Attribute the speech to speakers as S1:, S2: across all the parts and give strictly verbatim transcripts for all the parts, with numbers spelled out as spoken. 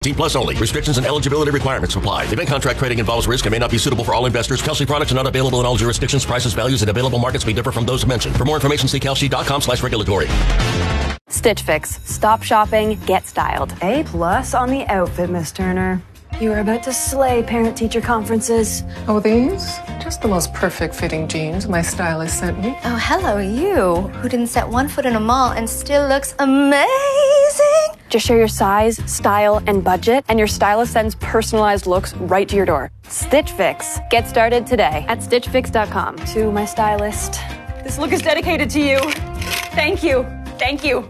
S1: Team Plus only. Restrictions and eligibility requirements apply. Event contract trading involves risk and may not be suitable for all investors. Kalshi products are not available in all jurisdictions. Prices, values, and available markets may differ from those mentioned. For more information, see Kalshi.com slash regulatory.
S2: Stitch Fix. Stop shopping. Get styled.
S3: A plus on the outfit, Miss Turner. You are about to slay parent-teacher conferences.
S4: Oh, these? Just the most perfect fitting jeans my stylist sent me.
S5: Oh, hello, you, who didn't set one foot in a mall and still looks amazing.
S2: Just share your size, style, and budget, and your stylist sends personalized looks right to your door. Stitch Fix. Get started today at stitch fix dot com.
S3: To my stylist, this look is dedicated to you. Thank you. Thank you.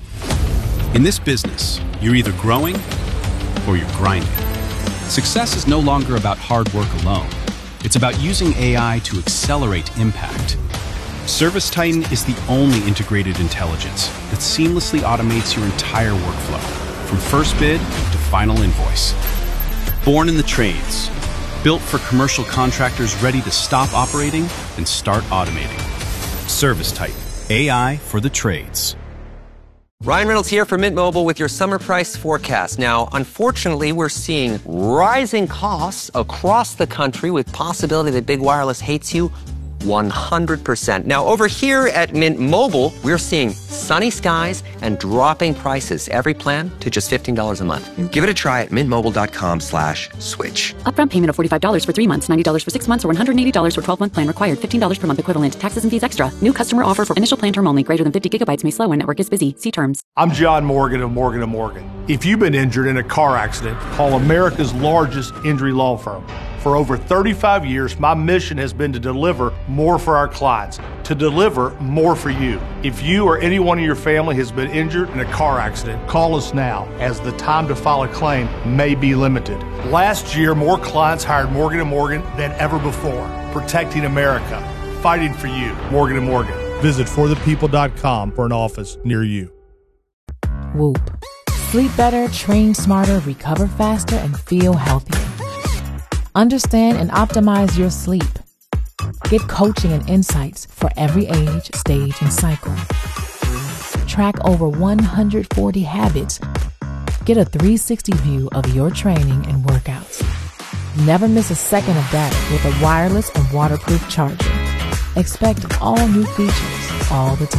S6: In this business, you're either growing or you're grinding. Success is no longer about hard work alone. It's about using A I to accelerate impact. ServiceTitan is the only integrated intelligence that seamlessly automates your entire workflow, from first bid to final invoice. Born in the trades, built for commercial contractors ready to stop operating and start automating. ServiceTitan, A I for the trades.
S7: Ryan Reynolds here for Mint Mobile with your summer price forecast. Now, unfortunately, we're seeing rising costs across the country with possibility that big wireless hates you one hundred percent. Now, over here at Mint Mobile, we're seeing sunny skies and dropping prices. Every plan to just fifteen dollars a month. Give it a try at mintmobile.com slash switch.
S8: Upfront payment of forty-five dollars for three months, ninety dollars for six months, or one hundred eighty dollars for twelve-month plan required. fifteen dollars per month equivalent. Taxes and fees extra. New customer offer for initial plan term only. Greater than fifty gigabytes may slow when network is busy. See terms.
S9: I'm John Morgan of Morgan and Morgan. If you've been injured in a car accident, call America's largest injury law firm. For over thirty-five years, my mission has been to deliver more for our clients, to deliver more for you. If you or anyone in your family has been injured in a car accident, call us now, as the time to file a claim may be limited. Last year, more clients hired Morgan and Morgan than ever before, protecting America, fighting for you. Morgan and Morgan. Visit for the people dot com for an office near you.
S10: Whoop. Sleep better, train smarter, recover faster, and feel healthier. Understand and optimize your sleep. Get coaching and insights for every age, stage, and cycle. Track over one hundred forty habits. Get a three sixty view of your training and workouts. Never miss a second of data with a wireless and waterproof charger. Expect all new features all the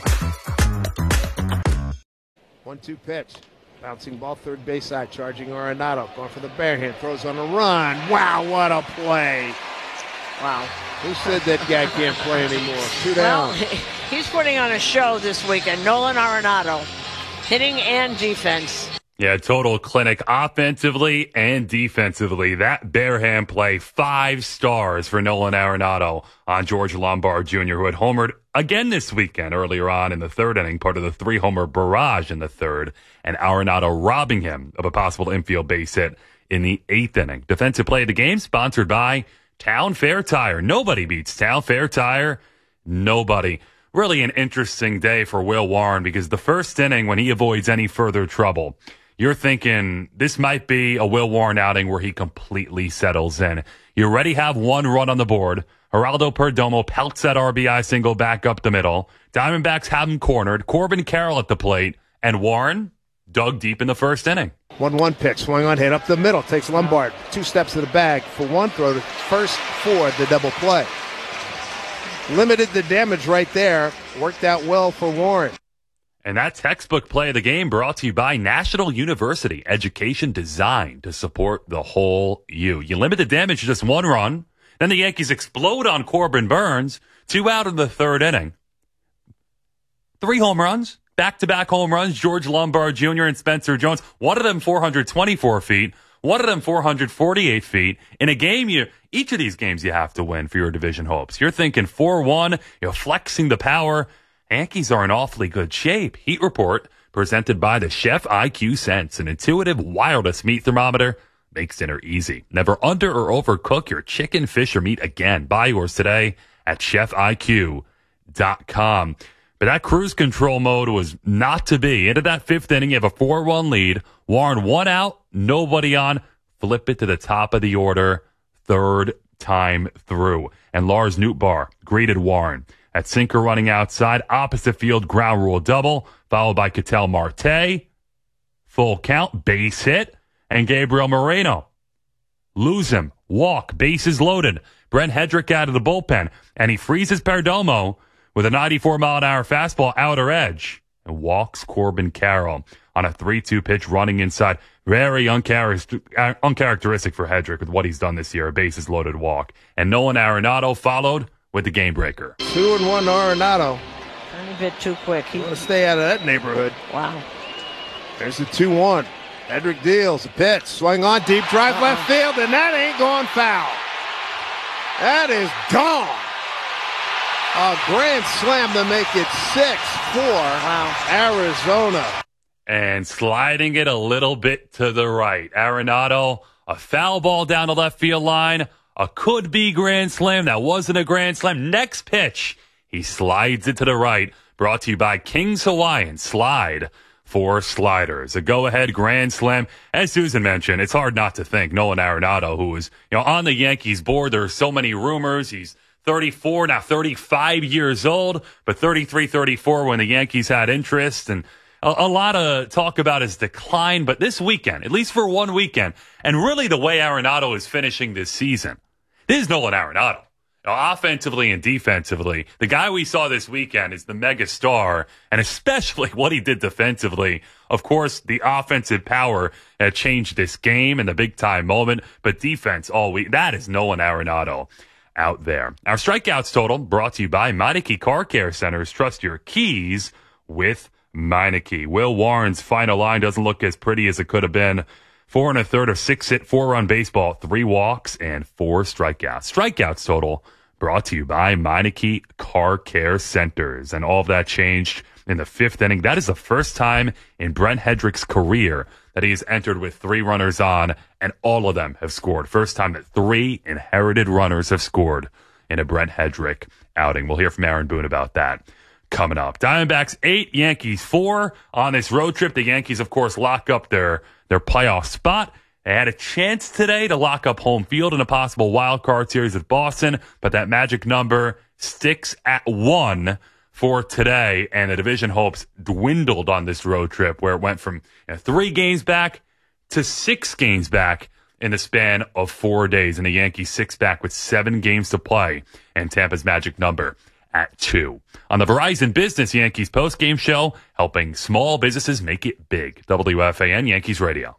S10: time.
S11: one two pitch. Bouncing ball, third base side, charging Arenado. Going for the bare hand, throws on a run. Wow, what a play.
S12: Wow.
S11: Who said that guy can't play anymore? Two down.
S12: Well, he's putting on a show this weekend. Nolan Arenado, hitting and defense.
S13: Yeah, total clinic offensively and defensively. That bare hand play, five stars for Nolan Arenado on George Lombard Junior, who had homered again this weekend earlier on in the third inning, part of the three-homer barrage in the third, and Arenado robbing him of a possible infield base hit in the eighth inning. Defensive play of the game sponsored by Town Fair Tire. Nobody beats Town Fair Tire. Nobody. Really an interesting day for Will Warren, because the first inning, when he avoids any further trouble, you're thinking this might be a Will Warren outing where he completely settles in. You already have one run on the board. Geraldo Perdomo pelts that R B I single back up the middle. Diamondbacks have him cornered. Corbin Carroll at the plate. And Warren dug deep in the first inning.
S11: one one pitch, swing on, hit up the middle. Takes Lombard two steps to the bag for one throw to first for the double play. Limited the damage right there. Worked out well for Warren.
S13: And that textbook play of the game brought to you by National University. Education designed to support the whole you. You limit the damage to just one run. Then the Yankees explode on Corbin Burns. Two out in the third inning. Three home runs. Back-to-back home runs. George Lombard Junior and Spencer Jones. One of them four hundred twenty-four feet. One of them four hundred forty-eight feet. In a game, you each of these games you have to win for your division hopes. You're thinking four one. You're flexing the power. Yankees are in awfully good shape. Heat Report, presented by the Chef I Q Sense, an intuitive wireless meat thermometer, makes dinner easy. Never under or overcook your chicken, fish, or meat again. Buy yours today at chef I Q dot com. But that cruise control mode was not to be. Into that fifth inning, you have a four one lead. Warren one out, nobody on. Flip it to the top of the order, third time through. And Lars Nootbaar greeted Warren. At sinker running outside, opposite field ground rule double, followed by Ketel Marte. Full count, base hit. and Gabriel Moreno. Lose him. Walk. Bases loaded. Brent Hedrick out of the bullpen, and he freezes Perdomo with a ninety-four mile an hour fastball outer edge and walks Corbin Carroll on a three two pitch running inside. Very unchar- uncharacteristic for Hedrick with what he's done this year, a bases loaded walk. And Nolan Arenado followed with the game breaker.
S11: Two and one to Arenado.
S12: Tiny bit too quick. He
S11: want to stay out of that neighborhood.
S12: Wow.
S11: There's the two one. Hedrick deals a pitch, swung on deep drive Uh-oh. left field, and that ain't going foul. That is gone. A grand slam to make it six four. Wow. Arizona.
S13: And sliding it a little bit to the right. Arenado, a foul ball down the left field line. A could-be grand slam. That wasn't a grand slam. Next pitch, he slides it to the right. Brought to you by King's Hawaiian. Slide for sliders. A go-ahead grand slam. As Susan mentioned, it's hard not to think Nolan Arenado, who is, you know, on the Yankees board. There are so many rumors. He's thirty-four, now thirty-five years old, but thirty-three, thirty-four when the Yankees had interest, and a, a lot of talk about his decline. But this weekend, at least for one weekend, and really the way Arenado is finishing this season, this is Nolan Arenado. Now, offensively and defensively, the guy we saw this weekend is the mega star, and especially what he did defensively. Of course, the offensive power uh, changed this game in the big-time moment, but defense all week, that is Nolan Arenado out there. Our strikeouts total brought to you by Meineke Car Care Centers. Trust your keys with Meineke. Will Warren's final line doesn't look as pretty as it could have been. Four and a third of six hit, four run baseball, three walks, and four strikeouts. Strikeouts total brought to you by Meineke Car Care Centers. And all of that changed in the fifth inning. That is the first time in Brent Hedrick's career that he has entered with three runners on, and all of them have scored. First time that three inherited runners have scored in a Brent Hedrick outing. We'll hear from Aaron Boone about that coming up. Diamondbacks eight, Yankees four on this road trip. The Yankees, of course, lock up their, their playoff spot. They had a chance today to lock up home field in a possible wild card series with Boston, but that magic number sticks at one for today, and the division hopes dwindled on this road trip where it went from, you know, three games back to six games back in the span of four days. And the Yankees six back with seven games to play, and Tampa's magic number at two. On the Verizon Business Yankees post-game show, helping small businesses make it big. W F A N Yankees Radio.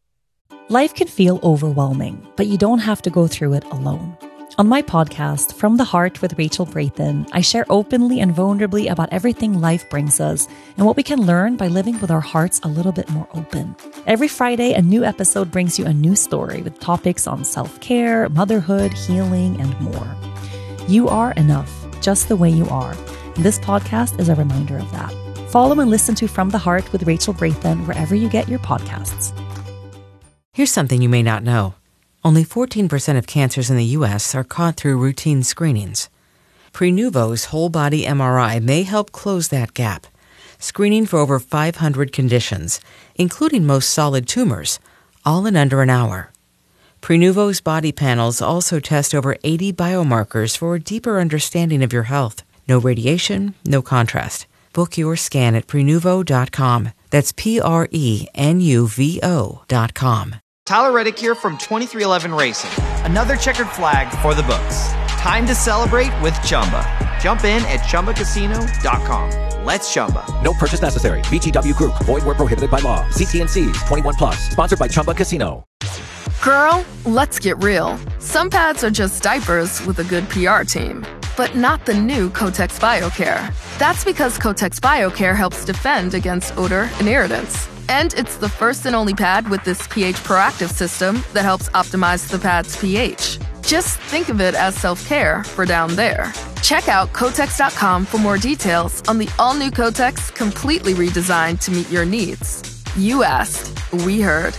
S14: Life can feel overwhelming, but you don't have to go through it alone. On my podcast, From the Heart with Rachel Brathen, I share openly and vulnerably about everything life brings us and what we can learn by living with our hearts a little bit more open. Every Friday, a new episode brings you a new story with topics on self-care, motherhood, healing, and more. You are enough, just the way you are. And this podcast is a reminder of that. Follow and listen to From the Heart with Rachel Brathen wherever you get your podcasts.
S15: Here's something you may not know. Only fourteen percent of cancers in the U S are caught through routine screenings. Prenuvo's whole-body M R I may help close that gap, screening for over five hundred conditions, including most solid tumors, all in under an hour. Prenuvo's body panels also test over eighty biomarkers for a deeper understanding of your health. No radiation, no contrast. Book your scan at Prenuvo dot com. That's P R E N U V O dot com.
S16: Tyler Reddick here from twenty-three eleven Racing. Another checkered flag for the books. Time to celebrate with Chumba. Jump in at Chumba Casino dot com. Let's Chumba.
S17: No purchase necessary. V G W Group. Void where prohibited by law. See T and C's. twenty-one plus. Sponsored by Chumba Casino.
S18: Girl, let's get real. Some pads are just diapers with a good P R team. But not the new Kotex BioCare. That's because Kotex BioCare helps defend against odor and irritants. And it's the first and only pad with this pH proactive system that helps optimize the pad's pH. Just think of it as self-care for down there. Check out Kotex dot com for more details on the all-new Kotex, completely redesigned to meet your needs. You asked, we heard.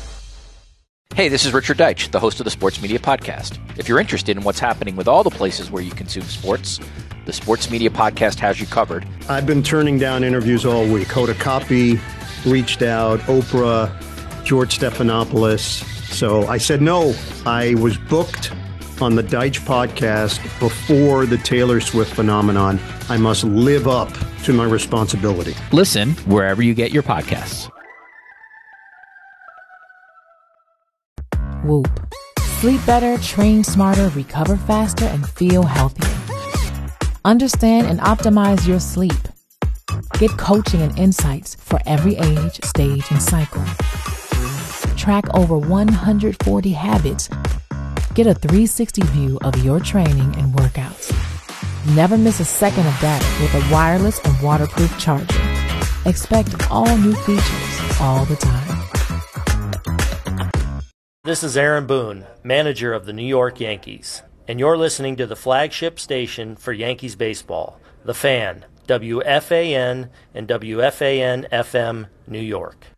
S19: Hey, this is Richard Deitch, the host of the Sports Media Podcast. If you're interested in what's happening with all the places where you consume sports, the Sports Media Podcast has you covered.
S20: I've been turning down interviews all week. Hoda Kotb reached out, Oprah, George Stephanopoulos. So I said no. I was booked on the Deitch podcast before the Taylor Swift phenomenon. I must live up to my responsibility.
S19: Listen wherever you get your podcasts.
S10: Whoop. Sleep better, train smarter, recover faster, and feel healthier. Understand and optimize your sleep. Get coaching and insights for every age, stage, and cycle. Track over one hundred forty habits. Get a three sixty view of your training and workouts. Never miss a second of data with a wireless and waterproof charger. Expect all new features all the time.
S21: This is Aaron Boone, manager of the New York Yankees, and you're listening to the flagship station for Yankees baseball, The Fan, W F A N and W F A N F M, New York.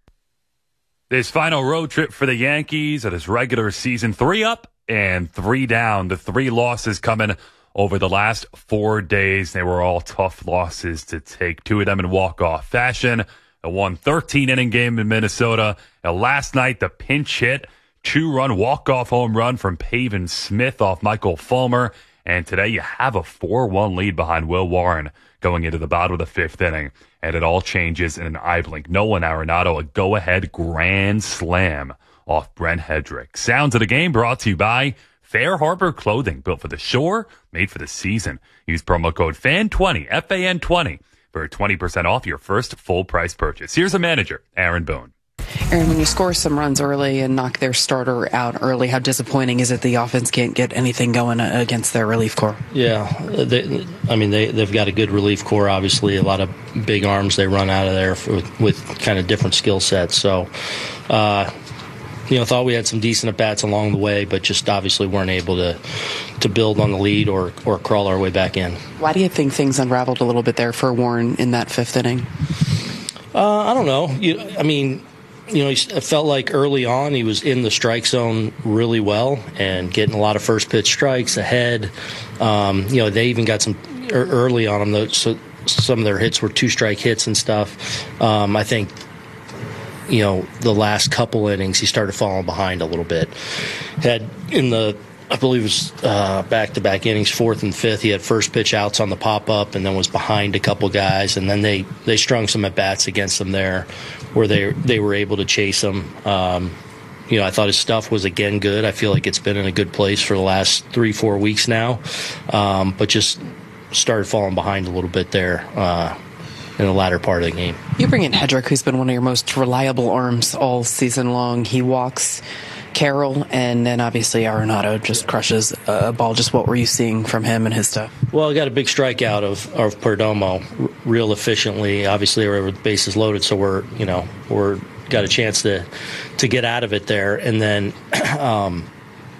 S13: This final road trip for the Yankees at his regular season, three up and three down. The three losses coming over the last four days. They were all tough losses to take. Two of them in walk-off fashion. A one thirteen-inning game in Minnesota. And last night, the pinch hit, two-run walk-off home run from Pavin Smith off Michael Fulmer. And today you have a four one lead behind Will Warren going into the bottom of the fifth inning. And it all changes in an eye blink. Nolan Arenado, a go-ahead grand slam off Brent Hedrick. Sounds of the game brought to you by Fair Harbor Clothing, built for the shore, made for the season. Use promo code F A N twenty, F A N twenty, for twenty percent off your first full-price purchase. Here's a manager, Aaron Boone.
S22: Aaron, when you score some runs early and knock their starter out early, how disappointing is it the offense can't get anything going against their relief corps?
S23: Yeah, they, I mean, they, they've got a good relief corps, obviously, a lot of big arms they run out of there for, with kind of different skill sets. So, uh, you know, thought we had some decent at-bats along the way, but just obviously weren't able to to build on the lead or, or crawl our way back in.
S22: Why do you think things unraveled a little bit there for Warren in that fifth inning?
S23: Uh, I don't know. You, I mean... You know, it felt like early on he was in the strike zone really well and getting a lot of first pitch strikes ahead. Um, you know, they even got some early on him, though, so some of their hits were two strike hits and stuff. Um, I think, you know, the last couple innings he started falling behind a little bit. Had in the, I believe it was uh, back-to-back innings, fourth and fifth, he had first pitch outs on the pop-up and then was behind a couple guys, and then they, they strung some at-bats against them there where they they were able to chase him. Um, you know, I thought his stuff was, again, good. I feel like it's been in a good place for the last three, four weeks now, um, but just started falling behind a little bit there uh, in the latter part of the game.
S22: You bring in Hedrick, who's been one of your most reliable arms all season long. He walks Carroll, and then obviously Arenado just crushes a ball. Just what were you seeing from him and his stuff?
S23: Well, I got a big strikeout of, of Perdomo, r- real efficiently. Obviously, we're with bases loaded, so we're you know we're got a chance to to get out of it there, and then um,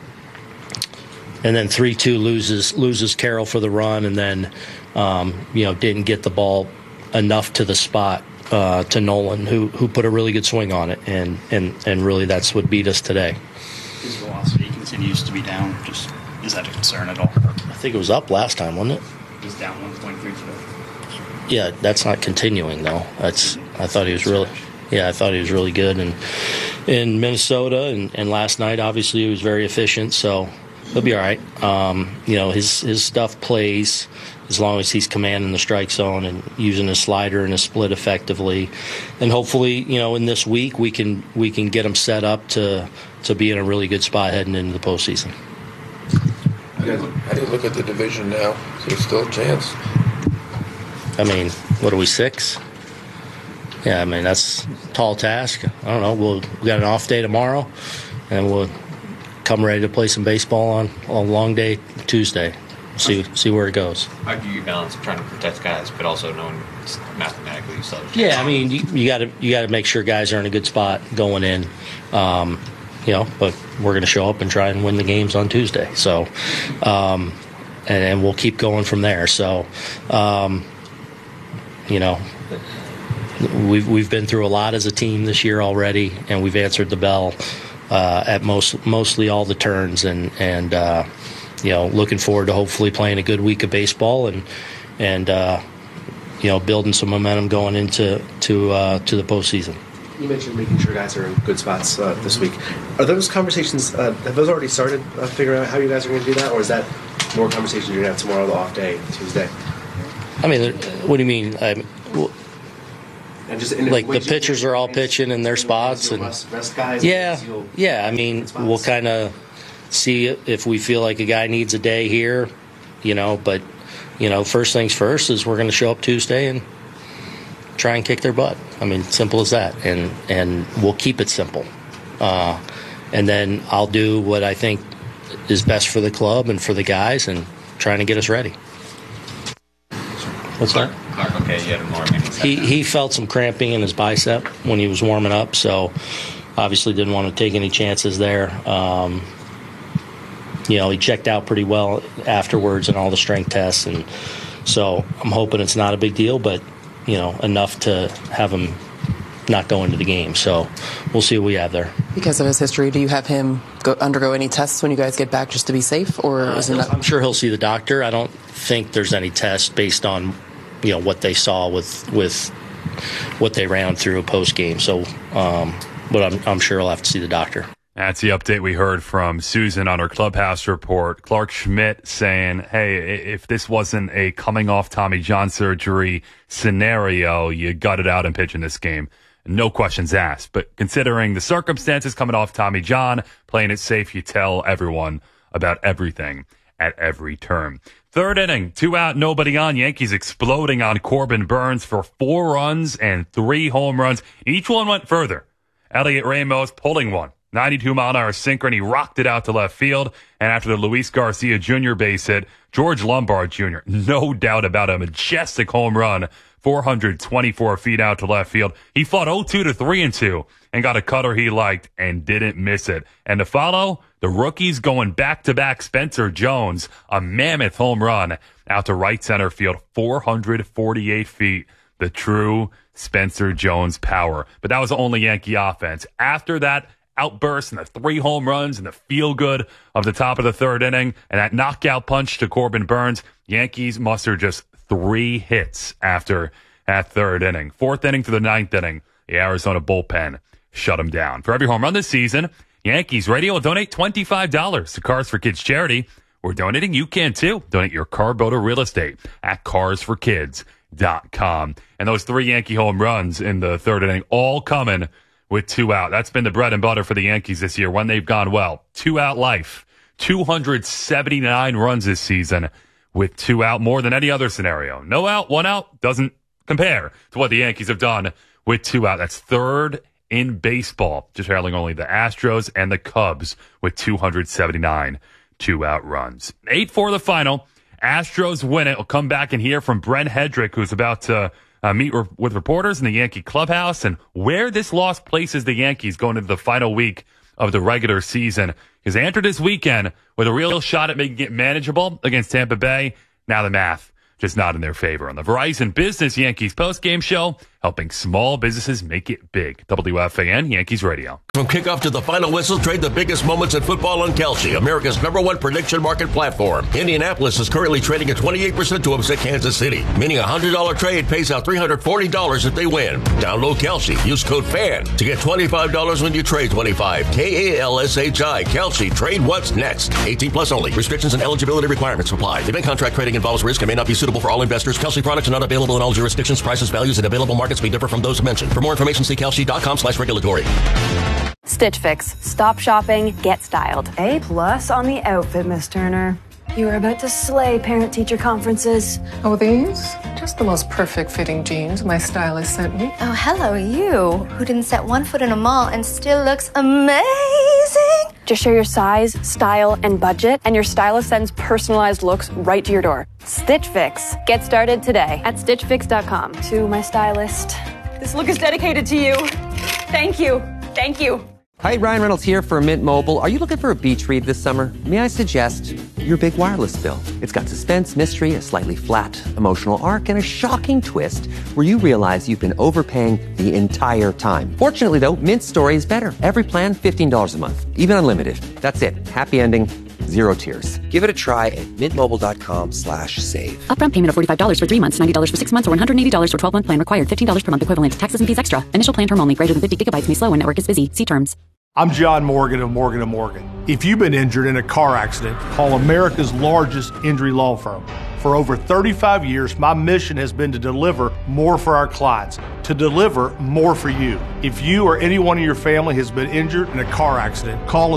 S23: and then three two loses loses Carroll for the run, and then um, you know didn't get the ball enough to the spot. Uh, to Nolan, who who put a really good swing on it, and, and, and really that's what beat us today.
S24: His velocity continues to be down. Just is that a concern at all?
S23: I think it was up last time, wasn't it?
S24: It was down one point three today.
S23: Yeah, that's not continuing though. That's I thought he was really, yeah, I thought he was really good, and in Minnesota, and, and last night obviously he was very efficient, so he'll be all right. Um, you know, his his stuff plays as long as he's commanding the strike zone and using his slider and his split effectively. And hopefully, you know, in this week we can we can get him set up to to be in a really good spot heading into the postseason.
S25: How do you look, how do you look at the division now? Is there still a chance?
S23: I mean, what are we, six? Yeah, I mean, that's a tall task. I don't know. We'll, we got an off day tomorrow, and we'll come ready to play some baseball on, on a long day Tuesday. See see where it goes.
S26: How do you balance trying to protect guys, but also knowing it's mathematically you still have a
S23: Yeah, I mean, you got to you got to make sure guys are in a good spot going in, um, you know. But we're going to show up and try and win the games on Tuesday. So, um, and, and we'll keep going from there. So, um, you know, we've we've been through a lot as a team this year already, and we've answered the bell uh, at most mostly all the turns, and and. Uh, You know, looking forward to hopefully playing a good week of baseball and and uh, you know building some momentum going into to uh, to the postseason.
S27: You mentioned making sure guys are in good spots uh, this week. Are those conversations? Uh, have those already started uh, figuring out how you guys are going to do that, or is that more conversations you're going to have tomorrow, the off day, Tuesday?
S23: I mean, what do you mean? I, well,
S27: I And just in
S23: like the pitchers are all pitching in their spots, and
S27: rest, rest guys.
S23: yeah, yeah. I mean, we'll kind of see if we feel like a guy needs a day here, you know. But you know, first things first is we're going to show up Tuesday and try and kick their butt. I mean, simple as that, and and we'll keep it simple. Uh, and then I'll do what I think is best for the club and for the guys, and trying to get us ready. What's that?
S26: Clark, okay, you had a more meaning
S23: He he felt some cramping in his bicep when he was warming up, so obviously didn't want to take any chances there. Um, you know, he checked out pretty well afterwards in all the strength tests, and so I'm hoping it's not a big deal, but you know, enough to have him not go into the game. So we'll see what we have there.
S22: Because of his history, do you have him go, undergo any tests when you guys get back just to be safe, or
S23: Uh,
S22: is it not?
S23: I'm sure he'll see the doctor. I don't think there's any test based on, you know, what they saw with with what they ran through a post game. So, um, but I'm I'm sure he'll have to see the doctor.
S13: That's the update we heard from Susan on her clubhouse report. Clark Schmidt saying, hey, if this wasn't a coming off Tommy John surgery scenario, you gut it out and pitch in this game. No questions asked. But considering the circumstances coming off Tommy John, playing it safe, you tell everyone about everything at every turn. Third inning, two out, nobody on. Yankees exploding on Corbin Burns for four runs and three home runs. Each one went further. Elliot Ramos pulling one. ninety-two mile an hour sinker, and he rocked it out to left field. And after the Luis Garcia Junior base hit, George Lombard Junior, no doubt about a majestic home run, four hundred twenty-four feet out to left field. He fought oh two to three and two and got a cutter he liked and didn't miss it. And to follow, the rookies going back-to-back Spencer Jones, a mammoth home run out to right center field, four hundred forty-eight feet. The true Spencer Jones power. But that was the only Yankee offense. After that outburst and the three home runs and the feel-good of the top of the third inning and that knockout punch to Corbin Burns, Yankees mustered just three hits after that third inning. Fourth inning to the ninth inning, the Arizona bullpen shut them down. For every home run this season, Yankees Radio will donate twenty-five dollars to Cars for Kids charity. We're donating. You can, too. Donate your car, boat, or real estate at cars for kids dot com. And those three Yankee home runs in the third inning all coming with two out. That's been the bread and butter for the Yankees this year when they've gone well. Two out life. two hundred seventy-nine runs this season with two out, more than any other scenario. No out, one out doesn't compare to what the Yankees have done with two out. That's third in baseball, just trailing only the Astros and the Cubs with two hundred seventy-nine two out runs. eight four the final. Astros win it. We'll come back and hear from Brent Hedrick, who's about to Uh, meet re- with reporters in the Yankee clubhouse and where this loss places the Yankees going into the final week of the regular season. Because they entered this weekend with a real shot at making it manageable against Tampa Bay. Now the math just not in their favor. On the Verizon Business Yankees postgame show, helping small businesses make it big. W F A N Yankees Radio.
S1: From kickoff to the final whistle, trade the biggest moments in football on Kalshi, America's number one prediction market platform. Indianapolis is currently trading at twenty-eight percent to upset Kansas City, meaning a one hundred dollars trade pays out three hundred forty dollars if they win. Download Kalshi. Use code FAN to get twenty-five dollars when you trade twenty-five. K A L S H I. Kalshi. Trade what's next. eighteen plus only. Restrictions and eligibility requirements apply. Event contract trading involves risk and may not be suitable for all investors. Kalshi products are not available in all jurisdictions. Prices, values, and available markets may differ from those mentioned. For more information, see Kalshi.com slash regulatory.
S2: Stitch Fix. Stop shopping, get styled.
S3: A plus on the outfit, Miss Turner. You are about to slay parent-teacher conferences.
S4: Oh, these? Just the most perfect fitting jeans my stylist sent me.
S5: Oh, hello, you, who didn't set one foot in a mall and still looks amazing.
S2: Just share your size, style, and budget, and your stylist sends personalized looks right to your door. Stitch Fix. Get started today at stitch fix dot com.
S3: To my stylist, this look is dedicated to you. Thank you. Thank you.
S6: Hi, Ryan Reynolds here for Mint Mobile. Are you looking for a beach read this summer? May I suggest your big wireless bill? It's got suspense, mystery, a slightly flat emotional arc, and a shocking twist where you realize you've been overpaying the entire time. Fortunately, though, Mint's story is better. Every plan, fifteen dollars a month. Even unlimited. That's it. Happy ending. Zero tears. Give it a try at mintmobile.com slash save.
S8: Upfront payment of forty-five dollars for three months, ninety dollars for six months, or one hundred eighty dollars for twelve-month plan required. fifteen dollars per month equivalent. Taxes and fees extra. Initial plan term only. Greater than fifty gigabytes may slow when network is busy. See terms.
S9: I'm John Morgan of Morgan and Morgan. If you've been injured in a car accident, call America's largest injury law firm. For over thirty-five years, my mission has been to deliver more for our clients, to deliver more for you. If you or anyone in your family has been injured in a car accident, call